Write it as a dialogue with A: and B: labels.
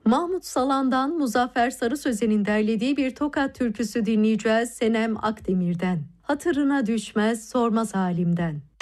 A: Mahmut Salan'dan Muzaffer Sarısözen'in derlediği bir Tokat türküsü dinleyeceğiz Senem Akdemir'den. Hatırına düşmez sormaz halimden.